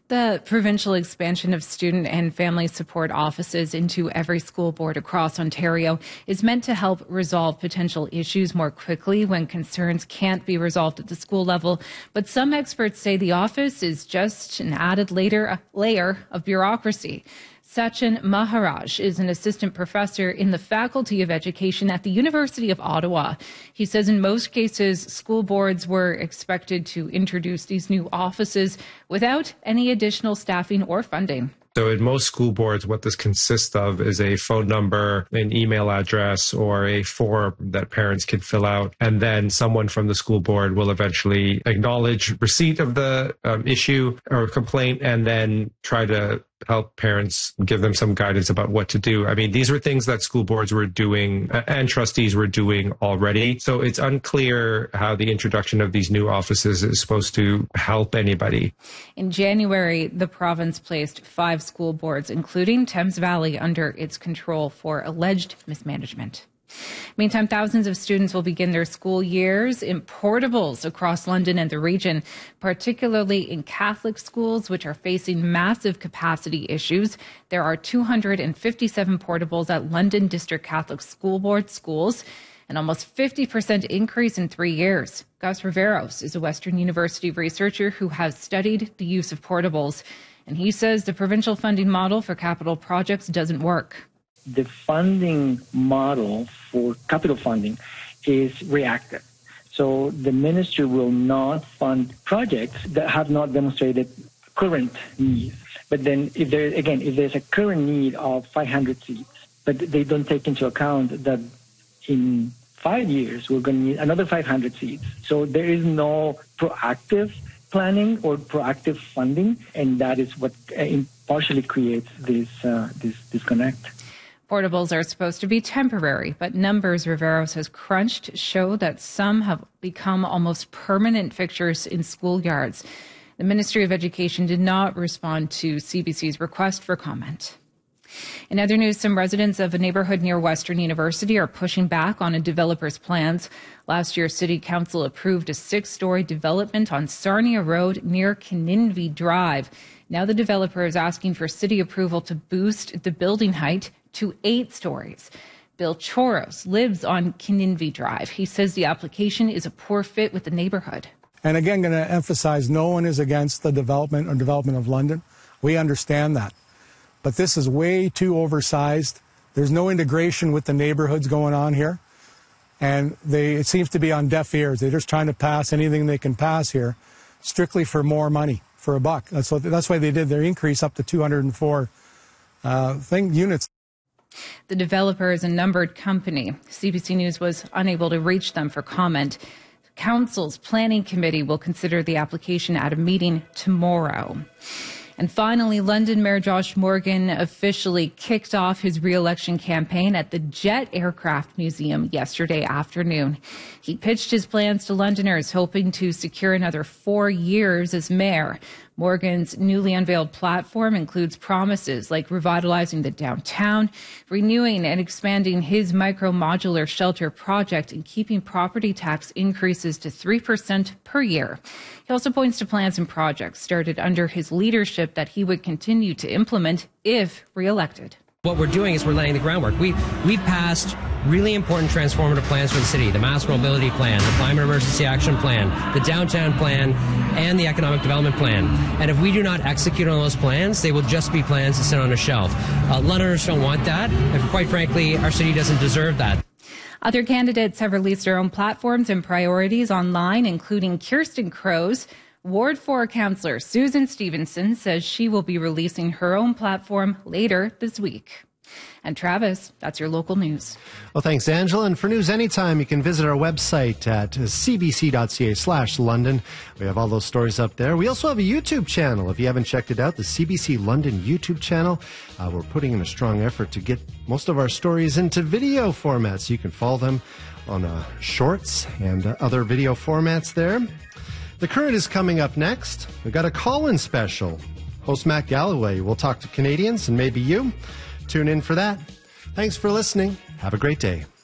The provincial expansion of student and family support offices into every school board across Ontario is meant to help resolve potential issues more quickly when concerns can't be resolved at the school level. But some experts say the office is just an added layer of bureaucracy. Sachin Maharaj is an assistant professor in the Faculty of Education at the University of Ottawa. He says in most cases, school boards were expected to introduce these new offices without any additional staffing or funding. So in most school boards, what this consists of is a phone number, an email address, or a form that parents can fill out. And then someone from the school board will eventually acknowledge receipt of the issue or complaint and then try to help parents, give them some guidance about what to do. I mean, these were things that school boards were doing and trustees were doing already. So it's unclear how the introduction of these new offices is supposed to help anybody. In January, the province placed 5 school boards, including Thames Valley, under its control for alleged mismanagement. Meantime, thousands of students will begin their school years in portables across London and the region, particularly in Catholic schools, which are facing massive capacity issues. There are 257 portables at London District Catholic School Board schools, an almost 50% increase in 3 years. Gus Riveros is a Western University researcher who has studied the use of portables, and he says the provincial funding model for capital projects doesn't work. The funding model for capital funding is reactive. So the ministry will not fund projects that have not demonstrated current needs. But then if there's a current need of 500 seats, but they don't take into account that in 5 years we're going to need another 500 seats. So there is no proactive planning or proactive funding, and that is what partially creates this disconnect. Portables are supposed to be temporary, but numbers Riveros has crunched show that some have become almost permanent fixtures in schoolyards. The Ministry of Education did not respond to CBC's request for comment. In other news, some residents of a neighborhood near Western University are pushing back on a developer's plans. Last year, City Council approved a 6-story development on Sarnia Road near Kininvie Drive. Now the developer is asking for city approval to boost the building height to 8 stories. Bill Choros lives on Kininvie Drive. He says the application is a poor fit with the neighborhood. And again, going to emphasize, no one is against the development of London. We understand that. But this is way too oversized. There's no integration with the neighborhoods going on here. And it seems to be on deaf ears. They're just trying to pass anything they can pass here strictly for more money, for a buck. That's why they did their increase up to 204 units. The developer is a numbered company. CBC News was unable to reach them for comment. Council's planning committee will consider the application at a meeting tomorrow. And finally, London Mayor Josh Morgan officially kicked off his re-election campaign at the Jet Aircraft Museum yesterday afternoon. He pitched his plans to Londoners, hoping to secure another 4 years as mayor. Morgan's newly unveiled platform includes promises like revitalizing the downtown, renewing and expanding his micro-modular shelter project, and keeping property tax increases to 3% per year. He also points to plans and projects started under his leadership that he would continue to implement if re-elected. What we're doing is we're laying the groundwork. We've passed really important transformative plans for the city, the Mass Mobility Plan, the Climate Emergency Action Plan, the Downtown Plan, and the Economic Development Plan. And if we do not execute on those plans, they will just be plans to sit on a shelf. Londoners don't want that, and quite frankly, our city doesn't deserve that. Other candidates have released their own platforms and priorities online, including Kirsten Crow's. Ward 4 councillor Susan Stevenson says she will be releasing her own platform later this week. And Travis, that's your local news. Well, thanks, Angela. And for news anytime, you can visit our website at cbc.ca/London. We have all those stories up there. We also have a YouTube channel. If you haven't checked it out, the CBC London YouTube channel. We're putting in a strong effort to get most of our stories into video formats. You can follow them on shorts and other video formats there. The Current is coming up next. We've got a call-in special. Host Matt Galloway will talk to Canadians and maybe you. Tune in for that. Thanks for listening. Have a great day.